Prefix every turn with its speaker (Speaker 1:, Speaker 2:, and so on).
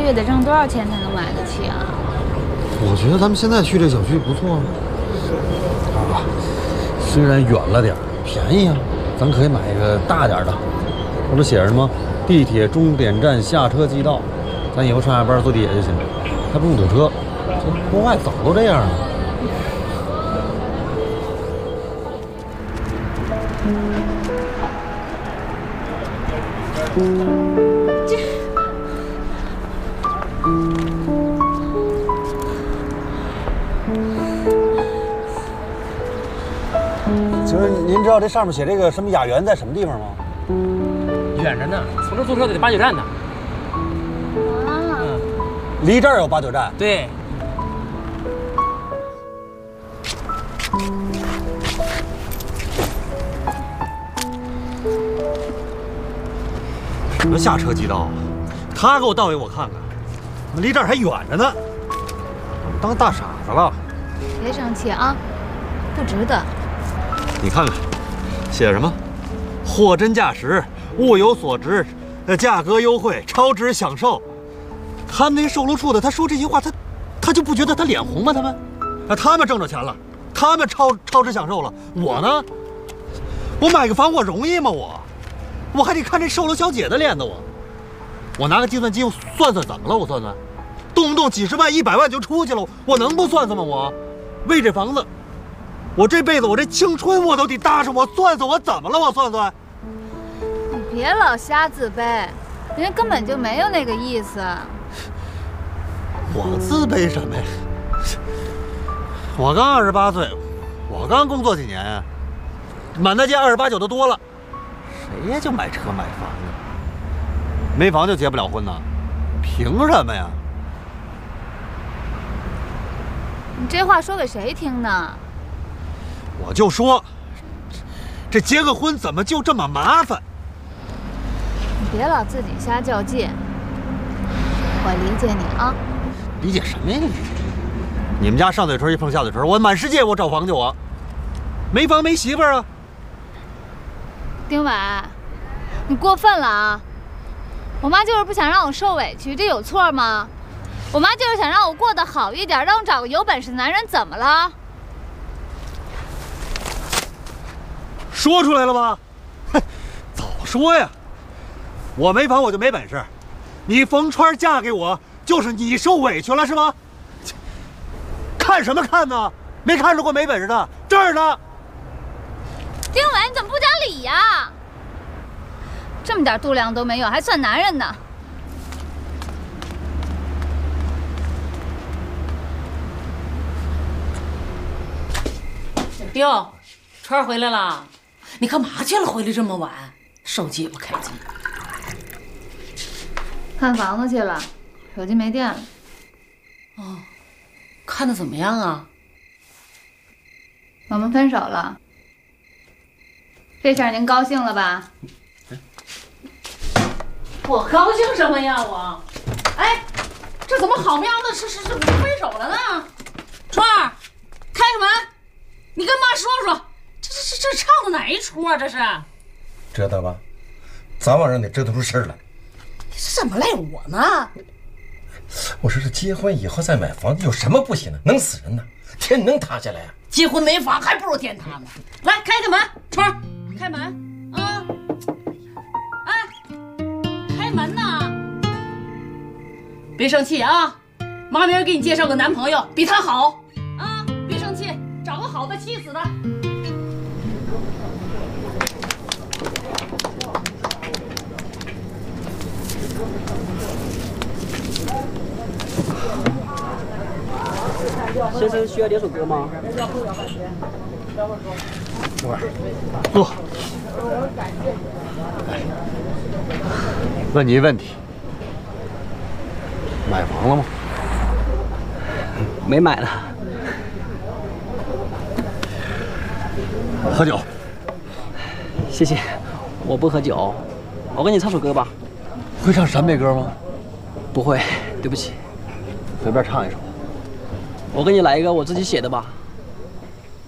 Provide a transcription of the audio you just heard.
Speaker 1: 月得挣多少钱才能买得起啊？
Speaker 2: 我觉得咱们现在去这小区不错啊，虽然远了点，便宜啊，咱可以买一个大点的，或者写着什么地铁终点站下车即到，咱以后上下班坐地铁就行，还不用堵车。这国外早都这样了。请问您知道这上面写这个什么雅园在什么地方吗？
Speaker 3: 远着呢，从这坐车得8、9站呢。
Speaker 1: 啊，
Speaker 2: 离这儿有8、9站。
Speaker 3: 对。
Speaker 2: 什么下车即到？他给我倒给我看看，离这儿还远着呢，当大傻子了。
Speaker 1: 别生气啊，不值得。
Speaker 2: 你看看，写什么？货真价实，物有所值，价格优惠，超值享受。他们那售楼处的，他说这些话，他就不觉得他脸红吗？他们挣着钱了，他们超值享受了，我呢？我买个房我容易吗？我还得看这售楼小姐的脸呢，我拿个计算机算算怎么了？我算算，动不动几十万、100万就出去了，我能不算算吗？我为这房子，我这辈子我这青春我都得搭上，我算算我怎么了？我算算。
Speaker 1: 你别老瞎自卑，人家根本就没有那个意思。
Speaker 2: 我自卑什么呀？我刚28岁，我刚工作几年呀？满大街28、9的多了，谁呀就买车买房呢？没房就结不了婚呢？凭什么呀？
Speaker 1: 你这话说给谁听呢？
Speaker 2: 我就说，这结个婚怎么就这么麻烦？
Speaker 1: 你别老自己瞎较劲。我理解你啊。
Speaker 2: 理解什么呀你？你们家上嘴唇一碰下嘴唇，我满世界我找房去，我没房没媳妇儿啊。
Speaker 1: 丁伟，你过分了啊！我妈就是不想让我受委屈，这有错吗？我妈就是想让我过得好一点，让我找个有本事的男人，怎么了？
Speaker 2: 说出来了吧？哼，早说呀！我没房我就没本事，你冯川嫁给我就是你受委屈了是吗？看什么看呢？没看出过没本事的，这儿呢。
Speaker 1: 丁伟，你怎么不讲理呀？这么点度量都没有，还算男人呢？
Speaker 4: 哟，川儿回来了，你干嘛去了？回来这么晚，手机也不开机。
Speaker 1: 看房子去了，手机没电了。
Speaker 4: 哦，看的怎么样啊？
Speaker 1: 我们分手了，这事儿您高兴了吧？
Speaker 4: 我高兴什么呀我？哎，这怎么好样的是分手了呢？川儿，开开门，你跟妈说说，这唱的哪一出啊？这是
Speaker 5: 知道吧？早晚让你折腾出事来。
Speaker 4: 怎么赖我呢？
Speaker 5: 我说这结婚以后再买房子有什么不行的？能死人呢？天能塌下来呀！
Speaker 4: 结婚没房还不如天塌呢。来，开开门，川儿，开门啊！哎，开门呐！别生气啊，妈明儿给你介绍个男朋友，比他好啊！别生气，找个好的气死的。
Speaker 6: 先生需要点首歌吗？
Speaker 2: 坐。问你一问题，买房了吗？
Speaker 6: 没买呢。
Speaker 2: 喝酒。
Speaker 6: 谢谢，我不喝酒。我给你唱首歌吧。
Speaker 2: 会唱陕北歌吗？
Speaker 6: 不会，对不起。
Speaker 2: 随便唱一首。
Speaker 6: 我给你来一个我自己写的吧。